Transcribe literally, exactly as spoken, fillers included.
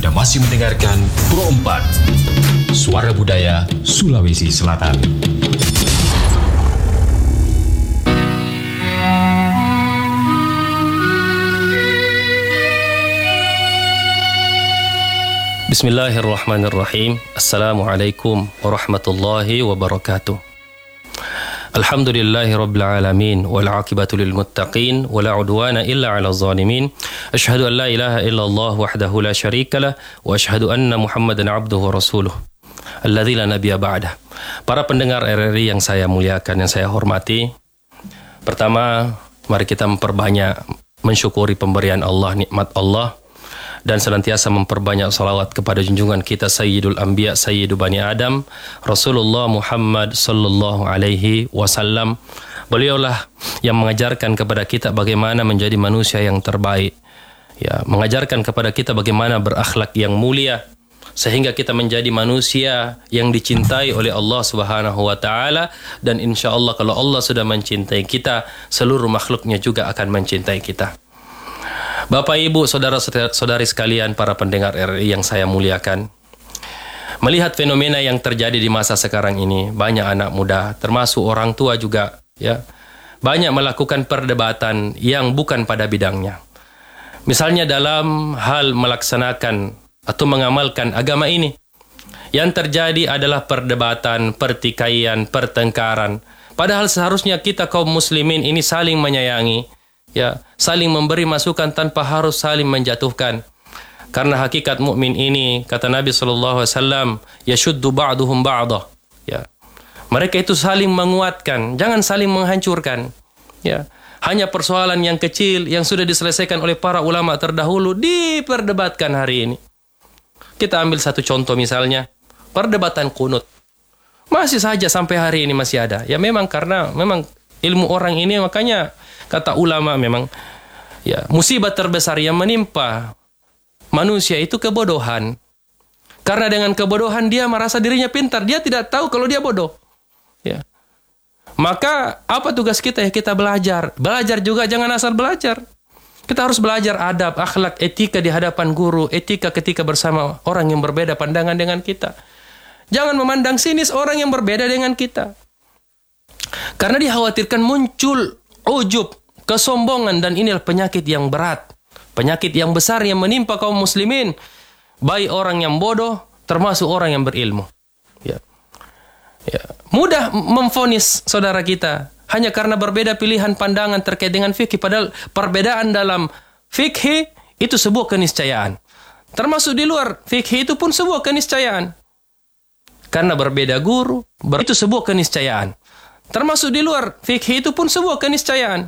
Anda masih mendengarkan Pro empat, Suara Budaya Sulawesi Selatan. Bismillahirrahmanirrahim. Assalamualaikum warahmatullahi wabarakatuh. Alhamdulillahi rabbil alamin wal aqibatu lil muttaqin wala udwana illa 'alal zalimin. Asyhadu an la ilaha illallah wahdahu la syarikalah wa asyhadu anna Muhammadan 'abduhu wa rasuluh. Alladzi la nabiyya ba'dah. Para pendengar R R I yang saya muliakan, yang saya hormati. Pertama, mari kita memperbanyak mensyukuri pemberian Allah, nikmat Allah, dan senantiasa memperbanyak salawat kepada junjungan kita Sayyidul Anbiya, Sayyidu Bani Adam, Rasulullah Muhammad sallallahu alaihi wasallam. Beliaulah yang mengajarkan kepada kita bagaimana menjadi manusia yang terbaik. Ya, mengajarkan kepada kita bagaimana berakhlak yang mulia sehingga kita menjadi manusia yang dicintai oleh Allah Subhanahu wa taala, dan insyaallah kalau Allah sudah mencintai kita, seluruh makhluknya juga akan mencintai kita. Bapak, Ibu, saudara-saudari sekalian, para pendengar R R I yang saya muliakan. Melihat fenomena yang terjadi di masa sekarang ini, banyak anak muda, termasuk orang tua juga, ya, banyak melakukan perdebatan yang bukan pada bidangnya. Misalnya dalam hal melaksanakan atau mengamalkan agama ini. Yang terjadi adalah perdebatan, pertikaian, pertengkaran. Padahal seharusnya kita kaum muslimin ini saling menyayangi, ya, saling memberi masukan tanpa harus saling menjatuhkan. Karena hakikat mukmin ini, kata Nabi sallallahu alaihi wasallam, yashuddu ba'duhum ba'dah. Ya. Mereka itu saling menguatkan, jangan saling menghancurkan. Ya. Hanya persoalan yang kecil yang sudah diselesaikan oleh para ulama terdahulu diperdebatkan hari ini. Kita ambil satu contoh misalnya, perdebatan kunut. Masih saja sampai hari ini masih ada. Ya memang karena memang ilmu orang ini, makanya kata ulama memang ya musibah terbesar yang menimpa manusia itu kebodohan. Karena dengan kebodohan dia merasa dirinya pintar, dia tidak tahu kalau dia bodoh. Ya. Maka apa tugas kita? Ya kita belajar. Belajar juga jangan asal belajar. Kita harus belajar adab, akhlak, etika di hadapan guru, etika ketika bersama orang yang berbeda pandangan dengan kita. Jangan memandang sinis orang yang berbeda dengan kita. Karena dikhawatirkan muncul ujub, kesombongan, dan inilah penyakit yang berat, penyakit yang besar yang menimpa kaum muslimin, baik orang yang bodoh termasuk orang yang berilmu. Ya. Ya. Mudah memvonis saudara kita hanya karena berbeda pilihan pandangan terkait dengan fikih, padahal perbedaan dalam fikih itu sebuah keniscayaan. Termasuk di luar fikih itu pun sebuah keniscayaan. Karena berbeda guru, ber- itu sebuah keniscayaan. Termasuk di luar fikih itu pun sebuah keniscayaan.